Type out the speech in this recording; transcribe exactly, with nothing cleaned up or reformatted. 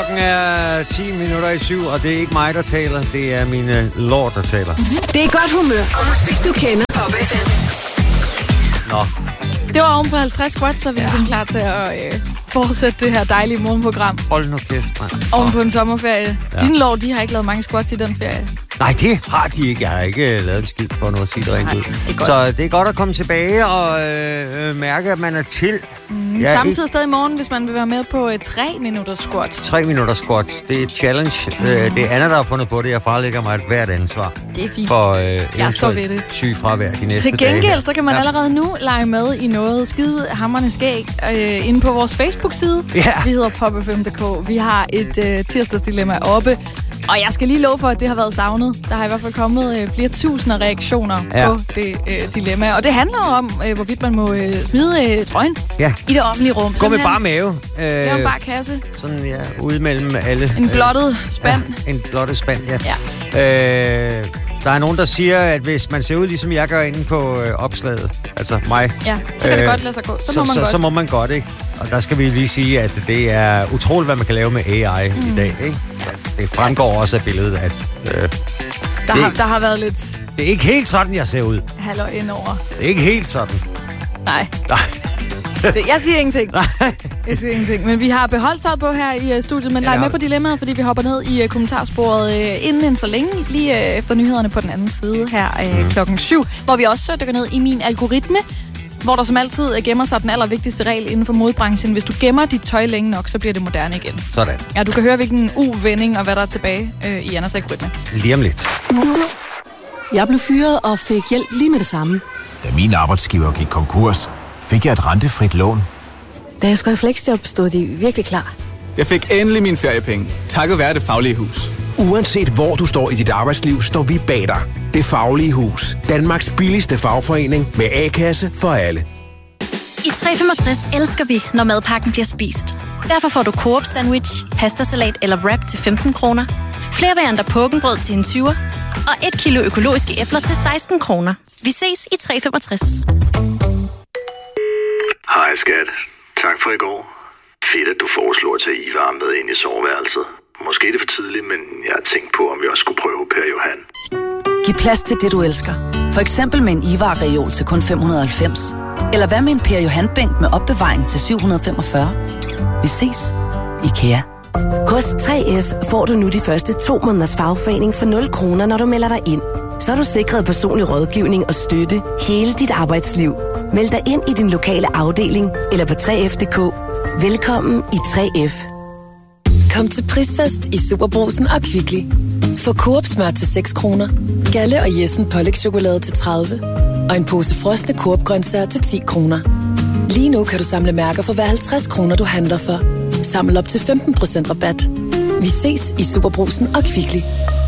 Klokken er ti minutter i syv, og det er ikke mig, der taler. Det er mine lord, der taler. Det er godt humør og musik, du kender. Pop F M. Nå. Det var oven på halvtreds squats, så er vi ja. ligesom klar til at øh, fortsætte det her dejlige morgenprogram. Hold nu kæft, mand. Oven på en sommerferie. Ja. Dine lord, de har ikke lavet mange squats i den ferie. Nej, det har de ikke. Jeg har ikke lavet en skid for noget at sige det rent ud. Så det er godt at komme tilbage og øh, mærke, at man er til. Mm, samtidig stadig i morgen, hvis man vil være med på et tre minutters squats. tre minutters squats. Det er et challenge. Mm. Øh, det er Anna, der har fundet på det. Jeg fralægger mig et hvert ansvar. Det er fint. For øh, jeg står ved det. Syg fravær de næste Til gengæld, dage. så kan man ja. allerede nu lege med i noget skide hamrende skæg øh, inde på vores Facebook-side. Ja. Vi hedder pop f m punktum d k. Vi har et øh, tirsdagsdilemma oppe. Og jeg skal lige love for, at det har været savnet. Der har i hvert fald kommet øh, flere tusinder reaktioner ja. på det øh, dilemma. Og det handler om, øh, hvorvidt man må øh, smide øh, trøjen ja. i det offentlige rum. Gå med bare mave. Øh, ja, en bare kasse. Sådan, ja, ude mellem alle. En blottet spand. Ja, en blottet spand, ja. ja. Øh, der er nogen, der siger, at hvis man ser ud, ligesom jeg gør inde på øh, opslaget, altså mig. Ja, så kan øh, det godt lade sig gå. Så, så må man så, godt. Så må man godt, ikke? Og der skal vi lige sige, at det er utroligt, hvad man kan lave med A I mm. i dag, ikke? Ja. Det fremgår også af billedet, at... Øh, der, har, der har været lidt... Det er ikke helt sådan, jeg ser ud. Halløj indover. Det er ikke helt sådan. Nej. Nej. Det, jeg siger ingenting. Jeg siger ingenting. Men vi har beholdt tøjet på her i uh, studiet, men ja, leg med på dilemmaet, fordi vi hopper ned i uh, kommentarsporet uh, inden så længe, lige uh, efter nyhederne på den anden side her uh, mm. klokken syv, hvor vi også dykker ned i min algoritme, hvor der som altid gemmer sig den allervigtigste regel inden for modebranchen. Hvis du gemmer dit tøj længe nok, så bliver det moderne igen. Sådan. Ja, du kan høre, hvilken u-vending og hvad der er tilbage øh, i Anders algoritme. Lige om lidt. Jeg blev fyret og fik hjælp lige med det samme. Da min arbejdsgiver gik konkurs, fik jeg et rentefrit lån. Da jeg skulle have flexjob, stod de virkelig klar. Jeg fik endelig mine feriepenge, takket være Det Faglige Hus. Uanset hvor du står i dit arbejdsliv, står vi bag dig. Det Faglige Hus. Danmarks billigste fagforening med A-kasse for alle. I tre femogtres elsker vi, når madpakken bliver spist. Derfor får du Coop sandwich, pastasalat eller wrap til femten kroner. Flere varianter pukkenbrød til en tyver. Og et kilo økologiske æbler til seksten kroner. Vi ses i tre femogtres. Hej skat. Tak for i går. Fedt, at du foreslår at tage Ivar med ind i soveværelset. Måske er det for tidligt, men jeg har tænkt på, om vi også skulle prøve Per Johan. Giv plads til det, du elsker. For eksempel med en Ivar-reol til kun fem hundrede og halvfems. Eller hvad med en Per Johan-bænk med opbevaring til syv hundrede og femogfyrre. Vi ses. IKEA. Hos tre F får du nu de første to måneders fagforening for nul kroner, når du melder dig ind. Så er du sikret personlig rådgivning og støtte hele dit arbejdsliv. Meld dig ind i din lokale afdeling eller på tre f punktum d k. Velkommen i tre F. Kom til prisfest i Superbrugsen og Kvickly. Få Coop smør til seks kroner, Galle og Jessen pålægschokolade til tredive og en pose frosne Coop-grøntsager til ti kroner. Lige nu kan du samle mærker for hver halvtreds kroner, du handler for. Samle op til femten procent rabat. Vi ses i Superbrugsen og Kvickly.